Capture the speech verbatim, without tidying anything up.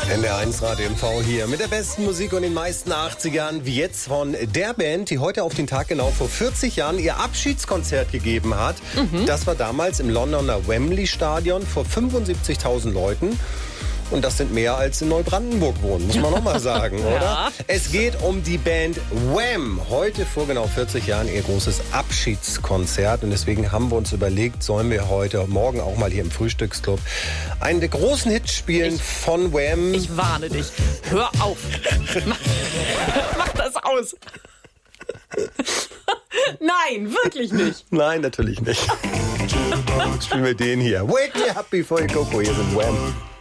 N D R eins Radio M V hier mit der besten Musik und den meisten achtzigern, wie jetzt von der Band, die heute auf den Tag genau vor vierzig Jahren ihr Abschiedskonzert gegeben hat. Mhm. Das war damals im Londoner Wembley Stadion vor fünfundsiebzigtausend Leuten. Und das sind mehr als in Neubrandenburg wohnen, muss man nochmal sagen, oder? Ja. Es geht um die Band Wham! Heute vor genau vierzig Jahren ihr großes Abschiedskonzert. Und deswegen haben wir uns überlegt, sollen wir heute, morgen auch mal hier im Frühstücksclub einen der großen Hits spielen Ich- von Wham! Ich warne dich. Hör auf. Mach, mach das aus. Nein, wirklich nicht. Nein, natürlich nicht. Spielen wir den hier. Wake me up before you go. Hier sind Wham!